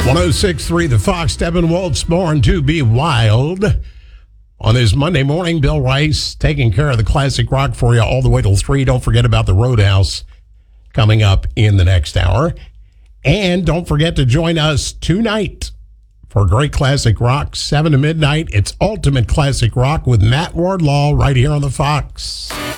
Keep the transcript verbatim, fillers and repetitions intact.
one oh six point three The Fox, Steppenwolf's Born to Be Wild. On this Monday morning, Bill Rice taking care of the classic rock for you all the way till three. Don't forget about the Roadhouse coming up in the next hour. And don't forget to join us tonight for great classic rock, seven to midnight. It's Ultimate Classic Rock with Matt Wardlaw right here on the Fox.